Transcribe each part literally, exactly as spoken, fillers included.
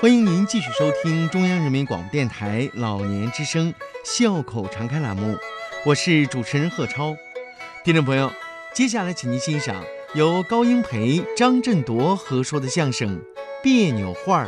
欢迎您继续收听中央人民广播电台老年之声笑口常开栏目，我是主持人贺超。听众朋友，接下来请您欣赏由高英培、张振铎合说的相声《别扭话》。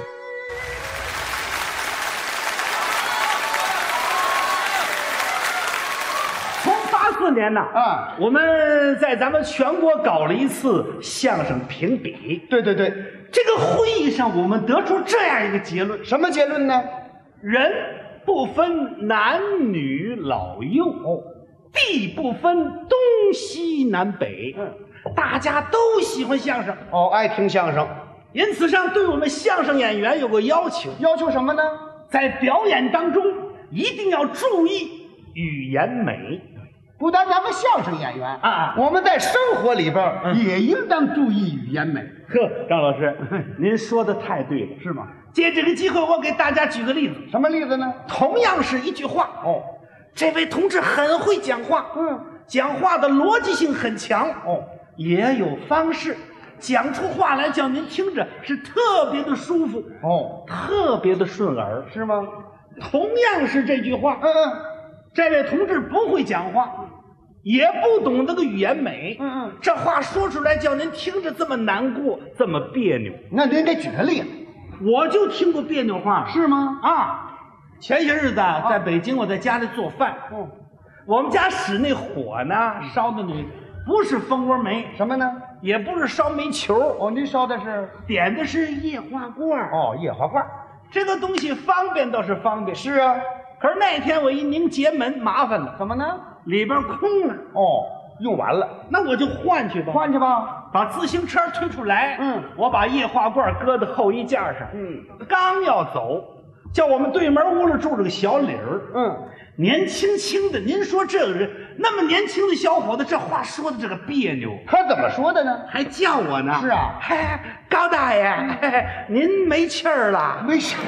从八四年呢，啊，我们在咱们全国搞了一次相声评比。 对对对， 这个会议上我们得出这样一个结论， 什么结论呢？ 人不分男女老幼，哦，地不分东西南北，嗯，大家都喜欢相声， 哦，爱听相声。 因此上对我们相声演员有个要求， 要求什么呢？ 在表演当中一定要注意语言美。 不单咱们相声演员啊， 我们在生活里边也应当注意语言美。 呵，张老师，您说的太对了，是吗？借这个机会，我给大家举个例子。 什么例子呢？ 同样是一句话，哦，这位同志很会讲话，嗯，讲话的逻辑性很强，哦，也有方式，讲出话来叫您听着是特别的舒服，哦，特别的顺耳， 是吗？ 同样是这句话， 嗯嗯， 这位同志不会讲话，也不懂这个语言美，嗯嗯，这话说出来叫您听着这么难过，这么别扭。 那您得举个例子。 我就听过别扭话， 是吗？ 啊，前些日子啊，在北京，我在家里做饭，嗯，我们家使那火呢，烧的那不是蜂窝煤， 什么呢？ 也不是烧煤球， 哦，您烧的是点的是液化罐。 哦，液化罐， 这个东西方便倒是方便， 是啊。 可是那天我一拧节门，麻烦了， 怎么呢？ 里边空了， 哦，用完了， 那我就换去吧， 换去吧， 把自行车推出来，嗯，我把液化罐搁在后衣架上，嗯，刚要走，叫我们对门屋里住着个小李儿，嗯，年轻轻的，您说这个人那么年轻的小伙子，这话说的这个别扭， 他怎么说的呢？ 还叫我呢， 是啊， 嘿，高大爷，嘿嘿，您没气儿了？ 没气。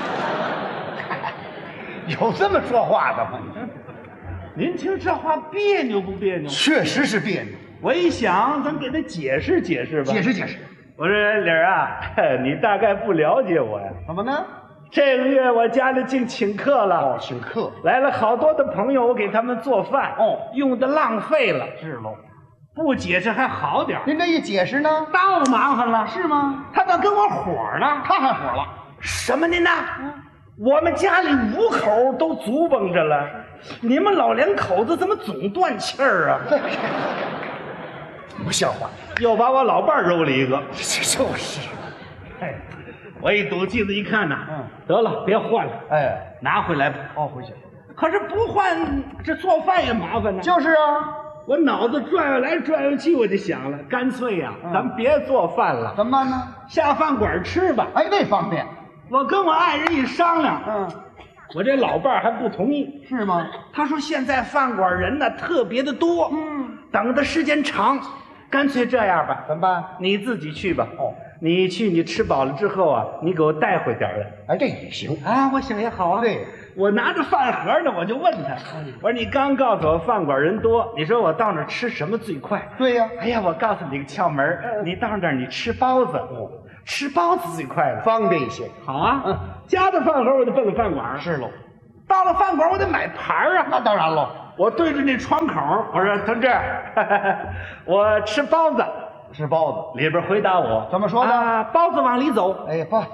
有这么说话的吗？ 您听这话别扭不别扭？ 确实是别扭。 我一想，咱给他解释解释吧。 解释解释。 我说李儿啊，你大概不了解我呀。 怎么呢？ 这个月我家里净请客了。 哦，请客来了好多的朋友，我给他们做饭。 哦， 用的浪费了。 是喽。 不解释还好点。 您这一解释呢， 倒麻烦了。 是吗？ 他倒跟我火了。 他还火了。 什么您呢？嗯，我们家里五口都足绷着了，你们老两口子怎么总断气儿啊？ 不像话！ 又把我老伴儿揉了一个， 就是。 哎，我一赌镜子一看呐，嗯，得了，别换了， 哎， 拿回来吧。 哦，回去。 可是不换，这做饭也麻烦呢。 就是啊， 我脑子转悠来转悠去，我就想了，干脆呀、啊，嗯、咱别做饭了， 怎么办呢？ 下饭馆吃吧。 哎，那方便。 我跟我爱人一商量，嗯，我这老伴儿还不同意。 是吗？ 他说现在饭馆人呢特别的多，嗯，等的时间长，干脆这样吧。 怎么办？ 你自己去吧。哦，你去，你吃饱了之后啊，你给我带回点来。 哎，这也行啊，我想也好啊。 对， 我拿着饭盒呢，我就问他，我说你刚告诉我饭馆人多，你说我到那儿吃什么最快？ 对呀。 哎呀，我告诉你个窍门，你到那儿你吃包子。哦，吃包子最快了， 方便一些。 好啊，嗯，夹着饭盒我就奔饭馆。 是喽， 到了饭馆我得买盘啊。 那当然喽， 我对着那窗口，我说同志，我吃包子。 吃包子。 里边回答我怎么说的？ 啊，包子往里走。 哎，包，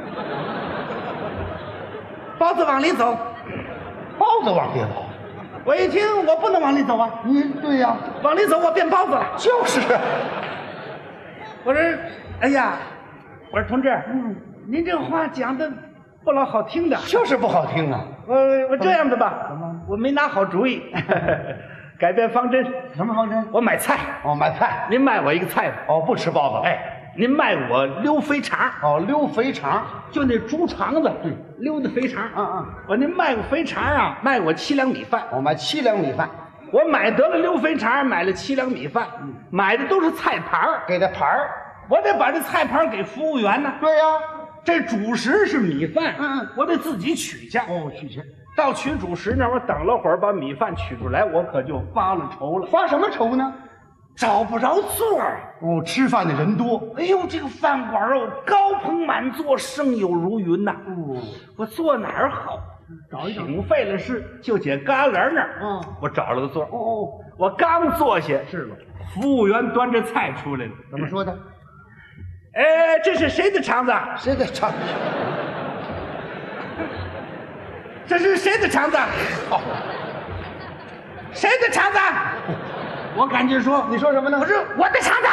包子往里走， 包子往里走。 我一听，我不能往里走啊。 嗯，对呀， 往里走我变包子了。 就是。 我说，哎呀。我说同志，嗯，您这话讲的不老好听的， 就是不好听啊。 我我这样子吧，怎么？我没拿好主意，改变方针。 什么方针？ 我买菜。哦， 买菜。 您卖我一个菜吧。 哦，不吃包子。 哎，您卖我溜肥肠。 哦，溜肥肠， 就那猪肠子，对，溜的肥肠。嗯嗯。我您卖个肥肠啊，卖我七两米饭。 我买七两米饭。 我买得了溜肥肠，买了七两米饭，嗯，买的都是菜盘儿， 给他盘儿。 我得把这菜盘给服务员呢。 对呀， 这主食是米饭， 嗯嗯， 我得自己取去。 哦，取去。 到取主食那儿，我等了会儿，把米饭取出来，我可就发了愁了。 发什么愁呢？ 找不着座儿。 哦，吃饭的人多。 哎呦，这个饭馆哦，高朋满座，生友如云呐。 哦， 我坐哪儿好？ 找一找。 挺费了事，就解旮旯那儿。 嗯， 我找了个座。 哦哦， 我刚坐下， 是了。 服务员端着菜出来了。 怎么说的？ 哎，这是谁的肠子？ 谁的肠？ 这是谁的肠子？ 好， 谁的肠子？我赶紧说， 你说什么呢？ 我说我的肠子。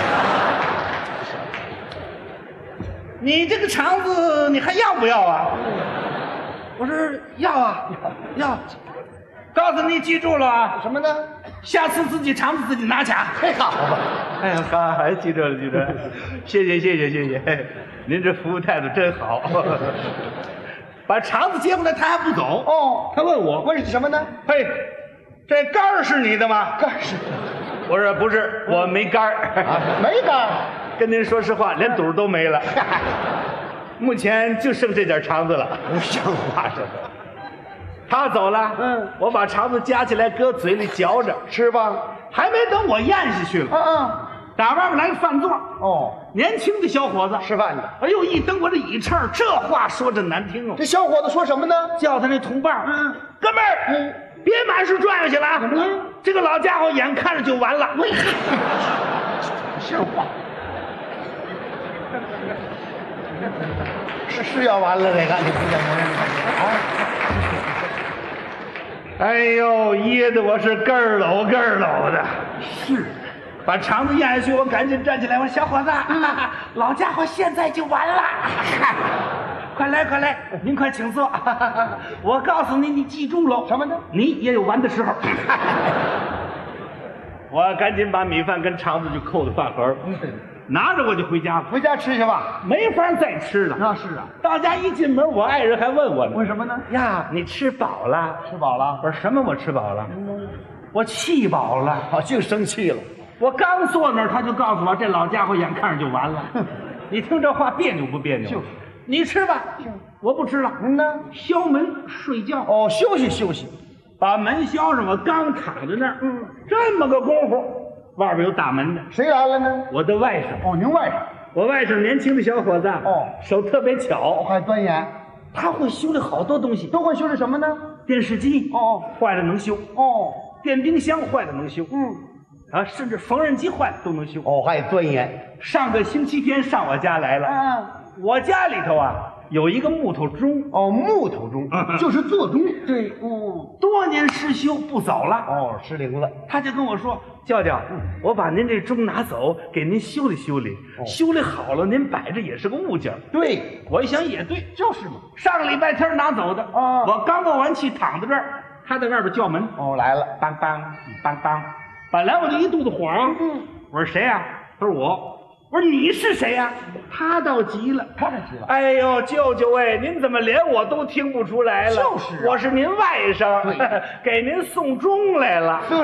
你这个肠子你还要不要啊？我说要啊，要。告诉你，记住了啊。 什么呢？ 下次自己肠子自己拿去啊。 嘿，好吧。 哎呀，好，还记住了，记住了。谢谢，谢谢，谢谢。您这服务态度真好。把肠子接过来，他还不走。 哦， 他问我， 问你什么呢？ 嘿，这肝儿是你的吗？ 肝是。 我说不是，我没肝儿。 啊，没肝。 跟您说实话，连肚都没了。目前就剩这点肠子了。 不像话，这个。 他走了， 嗯， 我把肠子夹起来，搁嘴里嚼着， 吃吧。 还没等我咽下去了， 嗯嗯。 打外面来个饭座。 哦， 年轻的小伙子吃饭的。 哎呦，一蹬我这椅翅，这话说着难听哦。 这小伙子说什么呢？ 叫他那同伴， 嗯， 哥们儿， 嗯， 别满是转悠去了啊！ 怎么了？ 这个老家伙眼看着就完了。 喂，像话。这是要完了，这个你不讲啊？ 哎呦，噎得我是咯儿搂咯儿搂的。 是。 把肠子咽下去，我赶紧站起来，我说小伙子，嗯、老家伙现在就完了。快来快来，您快请坐。我告诉你，你记住喽。 什么呢？ 你也有完的时候。我赶紧把米饭跟肠子就扣在饭盒， 嗯， 拿着我就回家了。 回家吃去吧。 没法再吃了。 那是啊。 到家一进门，我爱人还问我呢。 为什么呢？ 呀，你吃饱了？ 吃饱了。 我说什么？我吃饱了？嗯、我气饱了。 好，净生气了。 我刚坐那儿，他就告诉我，这老家伙眼看着就完了。你听这话别扭不别扭？ 就是。 你吃吧，我不吃了。 您呢？ 敲门睡觉。 哦，休息休息。 把门销上，我刚躺在那儿，嗯，这么个功夫，外边有打门的。 谁来了呢？ 我的外甥。 哦，您外甥。 我外甥年轻的小伙子。 哦， 手特别巧， 还钻研。 他会修理好多东西。 都会修理什么呢？ 电视机。 哦， 坏了能修。 哦， 电冰箱坏了能修。 嗯。 啊，甚至縫纫机坏了都能修。 哦，还钻研。 上个星期天上我家来了。 嗯， 我家里头啊有一个木头钟。 哦，木头钟，就是座钟。 对，嗯，多年失修不走了。 哦，失灵了。 他就跟我说：“教教，嗯、我把您这钟拿走，给您修理修理。哦、修理好了，您摆着也是个物件。” 对， 我一想也对， 就是嘛。 上个礼拜天拿走的。啊，我刚过完气，躺在这儿，他在外边叫门。 哦，来了， 梆梆梆梆。本来我就一肚子火啊！嗯，我说谁呀、啊？他说我。我说你是谁呀、啊？他倒急了， 他倒急了。 哎呦，舅舅哎，您怎么连我都听不出来了？ 就是、啊， 我是您外甥，给您送钟来了。 就是。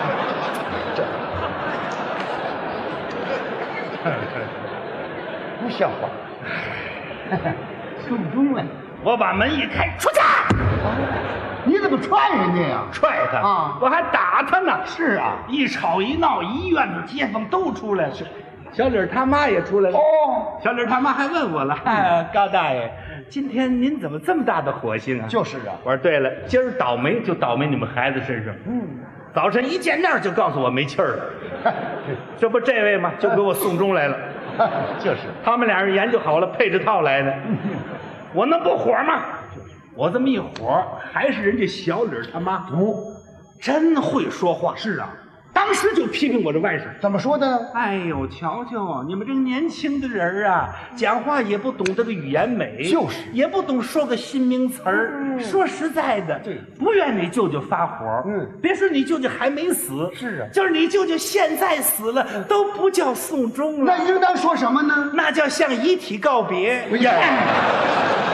不像话。送钟来， 我把门一开，出去。 你怎么踹人家呀？ 踹他啊！我还打他呢。 是啊， 一吵一闹，一院子街坊都出来了。小李他妈也出来了。 哦， 小李他妈还问我了：“啊，高大爷，今天您怎么这么大的火性啊？” 就是啊。 我说对了，今儿倒霉就倒霉你们孩子身上。嗯，早晨一见面就告诉我没气儿了。这不这位吗？就给我送钟来了。 就是， 他们俩人研究好了，配着套来的。我能不火吗？我这么一火，还是人家小李他妈。 哦， 真会说话。 是啊。 当时就批评我这外甥， 怎么说的呢？ 哎呦，瞧瞧你们这个年轻的人啊，讲话也不懂这个语言美， 就是也不懂说个新名词儿。嗯、说实在的， 对， 不愿你舅舅发火。嗯，别说你舅舅还没死， 是啊， 就是你舅舅现在死了，嗯、都不叫送终了。 那应当说什么呢？ 那叫向遗体告别。 哎呀。